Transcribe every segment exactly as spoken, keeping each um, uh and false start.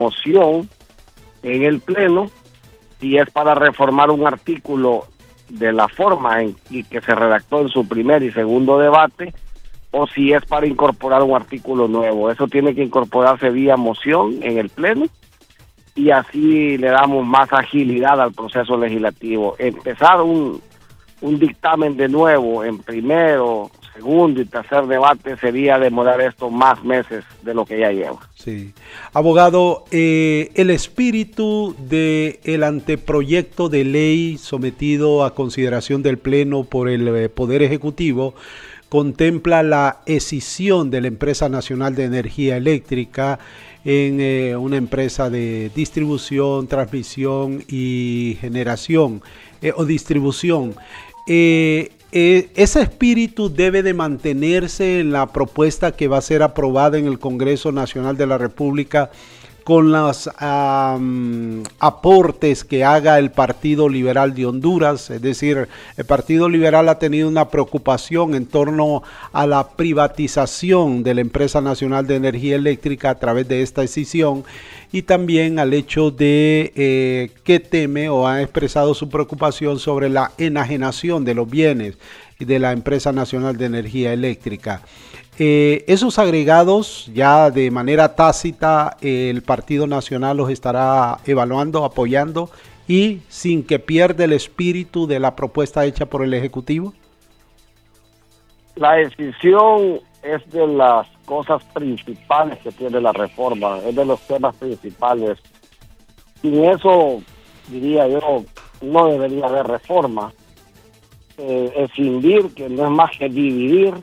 moción en el Pleno si es para reformar un artículo de la forma en y que se redactó en su primer y segundo debate, o si es para incorporar un artículo nuevo. Eso tiene que incorporarse vía moción en el Pleno, y así le damos más agilidad al proceso legislativo. Empezar un, un dictamen de nuevo en primero, segundo y tercer debate sería demorar esto más meses de lo que ya lleva. Sí. Abogado, eh, el espíritu del anteproyecto de ley sometido a consideración del Pleno por el eh, Poder Ejecutivo contempla la escisión de la Empresa Nacional de Energía Eléctrica en eh, una empresa de distribución, transmisión y generación eh, o distribución. Eh, eh, ese espíritu debe de mantenerse en la propuesta que va a ser aprobada en el Congreso Nacional de la República, con los um, aportes que haga el Partido Liberal de Honduras. Es decir, el Partido Liberal ha tenido una preocupación en torno a la privatización de la Empresa Nacional de Energía Eléctrica a través de esta decisión, y también al hecho de eh, que teme o ha expresado su preocupación sobre la enajenación de los bienes de la Empresa Nacional de Energía Eléctrica. Eh, esos agregados ya de manera tácita eh, el Partido Nacional los estará evaluando, apoyando, y sin que pierda el espíritu de la propuesta hecha por el Ejecutivo. La decisión es de las cosas principales que tiene la reforma, es de los temas principales. Sin eso, diría yo, no debería haber reforma. Eh, escindir, que no es más que dividir,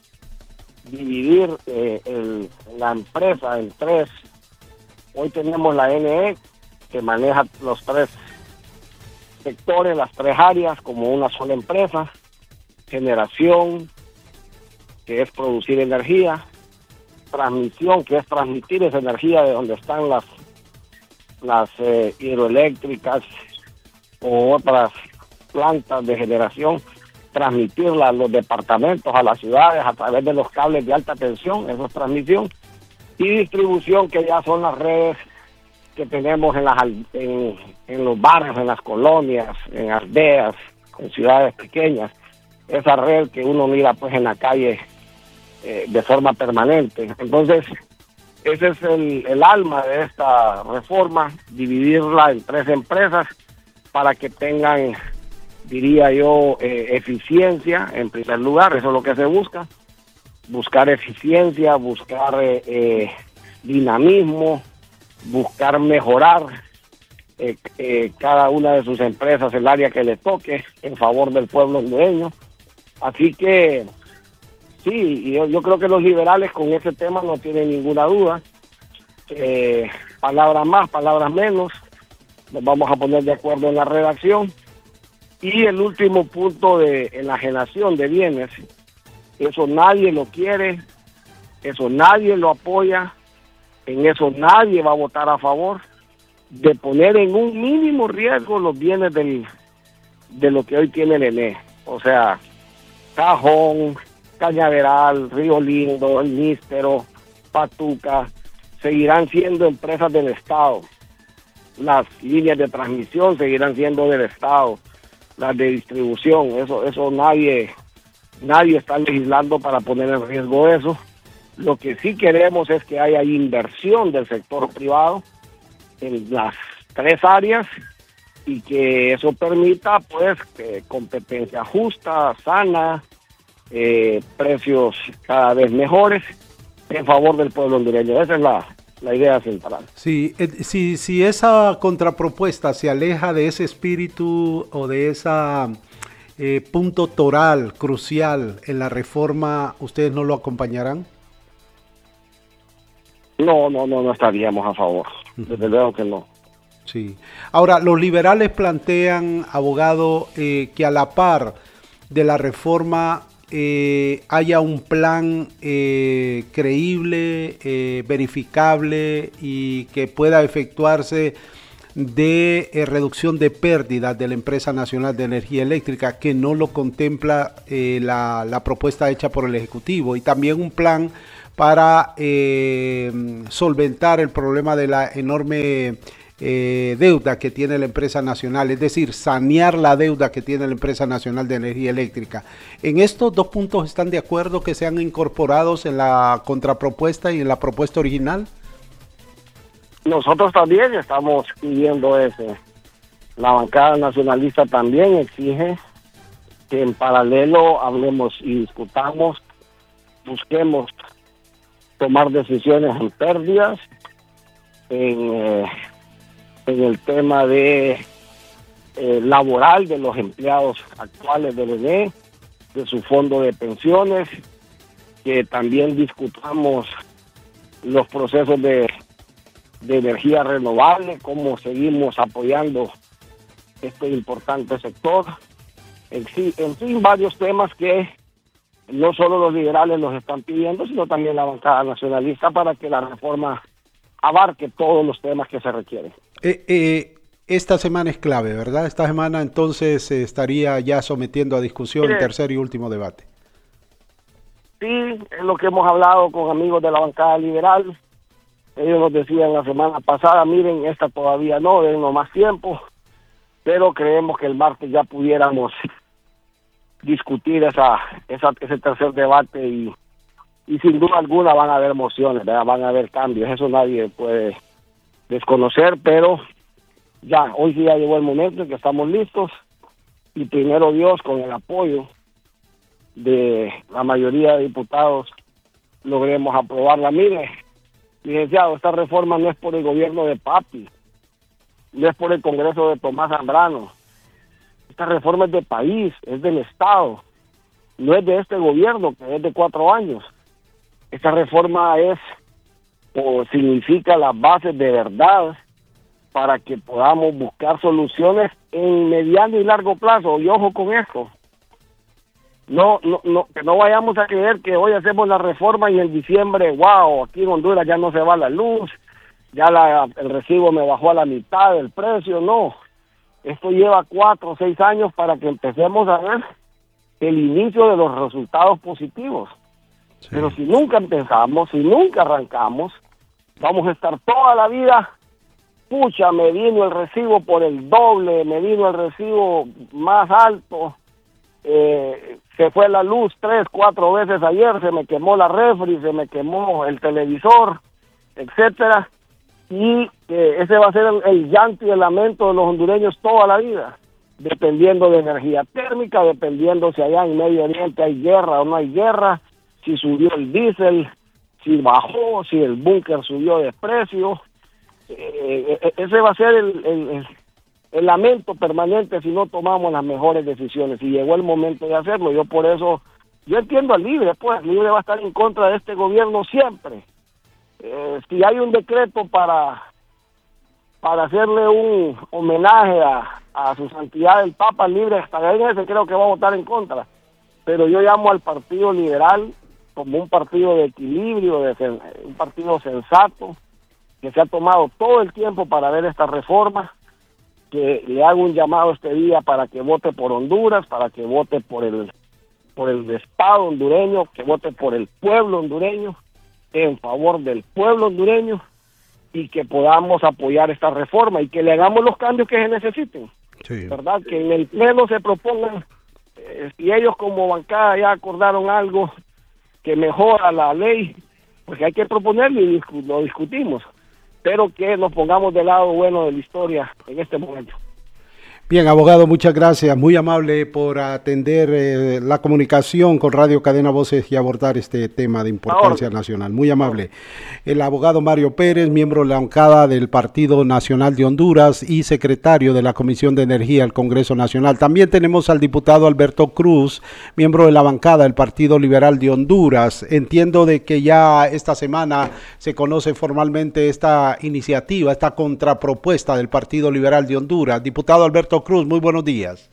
dividir eh, el, la empresa en tres. Hoy tenemos la N E, que maneja los tres sectores, las tres áreas, como una sola empresa. Generación, que es producir energía. Transmisión, que es transmitir esa energía de donde están las, las eh, hidroeléctricas o otras plantas de generación, transmitirla a los departamentos, a las ciudades, a través de los cables de alta tensión, eso es transmisión. Y distribución, que ya son las redes que tenemos en, las, en, en los barrios, en las colonias, en aldeas, en ciudades pequeñas. Esa red que uno mira pues en la calle eh, de forma permanente. Entonces, ese es el, el alma de esta reforma, dividirla en tres empresas para que tengan, diría yo, eh, eficiencia en primer lugar. Eso es lo que se busca, buscar eficiencia, buscar eh, eh, dinamismo, buscar mejorar eh, eh, cada una de sus empresas, el área que le toque, en favor del pueblo hondureño. Así que sí, yo, yo creo que los liberales con ese tema no tienen ninguna duda. Eh, palabras más, palabras menos, nos vamos a poner de acuerdo en la redacción. Y el último punto de enajenación de bienes, eso nadie lo quiere, eso nadie lo apoya, en eso nadie va a votar a favor, de poner en un mínimo riesgo los bienes del, de lo que hoy tiene el E N E. O sea, Cajón, Cañaveral, Río Lindo, El Níspero, Patuca, seguirán siendo empresas del Estado. Las líneas de transmisión seguirán siendo del Estado. Las de distribución, eso eso nadie nadie está legislando para poner en riesgo eso. Lo que sí queremos es que haya inversión del sector privado en las tres áreas, y que eso permita pues eh, competencia justa, sana, eh, precios cada vez mejores en favor del pueblo hondureño. Esa es la, la idea central. Sí, eh, si, si esa contrapropuesta se aleja de ese espíritu o de ese eh, punto toral, crucial en la reforma, ¿ustedes no lo acompañarán? No, no, no, no estaríamos a favor. Desde luego que no. Sí. Ahora, los liberales plantean, abogado, eh, que a la par de la reforma eh, haya un plan eh, creíble, eh, verificable y que pueda efectuarse de eh, reducción de pérdidas de la Empresa Nacional de Energía Eléctrica, que no lo contempla eh, la, la propuesta hecha por el Ejecutivo, y también un plan para eh, solventar el problema de la enorme eh, deuda que tiene la empresa nacional, es decir, sanear la deuda que tiene la empresa nacional de energía eléctrica. ¿En estos dos puntos están de acuerdo que sean incorporados en la contrapropuesta y en la propuesta original? Nosotros también estamos pidiendo ese. La bancada nacionalista también exige que en paralelo hablemos y discutamos, busquemos tomar decisiones en pérdidas, en, eh, en el tema de eh, laboral de los empleados actuales del E N E, de su fondo de pensiones, que también discutamos los procesos de, de energía renovable, cómo seguimos apoyando este importante sector. En fin, en fin, varios temas que no solo los liberales los están pidiendo, sino también la bancada nacionalista, para que la reforma abarque todos los temas que se requieren. Eh, eh, esta semana es clave, ¿verdad? Esta semana entonces se estaría ya sometiendo a discusión el tercer y último debate. Sí, es lo que hemos hablado con amigos de la bancada liberal. Ellos nos decían la semana pasada, miren, esta todavía no, dennos más tiempo, pero creemos que el martes ya pudiéramos discutir esa, esa ese tercer debate y, y sin duda alguna van a haber mociones, ¿verdad? Van a haber cambios, eso nadie puede desconocer, pero ya, hoy sí ya llegó el momento en que estamos listos y primero Dios, con el apoyo de la mayoría de diputados, logremos aprobarla. Mire, licenciado, esta reforma no es por el gobierno de Papi, no es por el Congreso de Tomás Zambrano. Esta reforma es de país, es del Estado, no es de este gobierno que es de cuatro años. Esta reforma es o significa las bases de verdad para que podamos buscar soluciones en mediano y largo plazo. Y ojo con esto, no, no, no, que no vayamos a creer que hoy hacemos la reforma y en diciembre, wow, aquí en Honduras ya no se va la luz, ya la, el recibo me bajó a la mitad del precio. No, esto lleva cuatro o seis años para que empecemos a ver el inicio de los resultados positivos. Sí. Pero si nunca empezamos, si nunca arrancamos, vamos a estar toda la vida, pucha, me vino el recibo por el doble, me vino el recibo más alto, eh, se fue la luz tres, cuatro veces ayer, se me quemó la refri, se me quemó el televisor, etcétera, y eh, ese va a ser el, el llanto y el lamento de los hondureños toda la vida, dependiendo de energía térmica, dependiendo si allá en Medio Oriente hay guerra o no hay guerra, si subió el diésel, si bajó, si el búnker subió de precio. Eh, eh, ese va a ser el, el, el, el lamento permanente si no tomamos las mejores decisiones, y llegó el momento de hacerlo. Yo por eso, yo entiendo al Libre, pues Libre va a estar en contra de este gobierno siempre. Eh, si hay un decreto para para hacerle un homenaje a, a su santidad el Papa, Libre hasta en ese creo que va a votar en contra, pero yo llamo al Partido Liberal como un partido de equilibrio, de un partido sensato, que se ha tomado todo el tiempo para ver esta reforma, que le hago un llamado este día para que vote por Honduras, para que vote por el por el Estado hondureño, que vote por el pueblo hondureño, en favor del pueblo hondureño, y que podamos apoyar esta reforma y que le hagamos los cambios que se necesiten. Sí. ¿Verdad? Que en el pleno se propongan, eh, si ellos como bancada ya acordaron algo que mejora la ley, pues hay que proponerlo y discu- lo discutimos, pero que nos pongamos del lado bueno de la historia en este momento. Bien, abogado, muchas gracias. Muy amable por atender eh, la comunicación con Radio Cadena Voces y abordar este tema de importancia nacional. Muy amable. El abogado Mario Pérez, miembro de la bancada del Partido Nacional de Honduras y secretario de la Comisión de Energía del Congreso Nacional. También tenemos al diputado Alberto Cruz, miembro de la bancada del Partido Liberal de Honduras. Entiendo de que ya esta semana se conoce formalmente esta iniciativa, esta contrapropuesta del Partido Liberal de Honduras. Diputado Alberto Cruz, muy buenos días.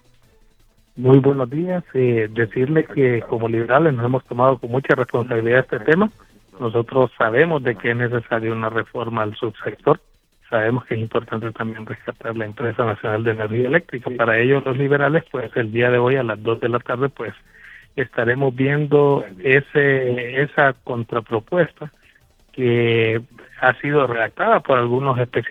Muy buenos días. Eh, decirle que como liberales nos hemos tomado con mucha responsabilidad este tema. Nosotros sabemos de que es necesaria una reforma al subsector. Sabemos que es importante también rescatar la Empresa Nacional de Energía Eléctrica. Para ello, los liberales, pues el día de hoy a las dos de la tarde, pues estaremos viendo ese esa contrapropuesta que ha sido redactada por algunos especialistas